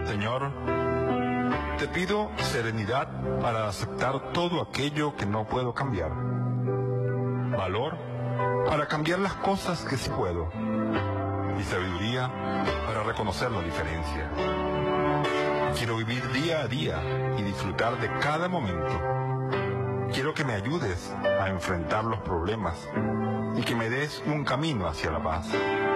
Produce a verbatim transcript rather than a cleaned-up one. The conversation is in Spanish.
Señor, te pido serenidad para aceptar todo aquello que no puedo cambiar. Valor para cambiar las cosas que sí puedo. Y sabiduría para reconocer la diferencia. Quiero vivir día a día y disfrutar de cada momento. Quiero que me ayudes a enfrentar los problemas y que me des un camino hacia la paz.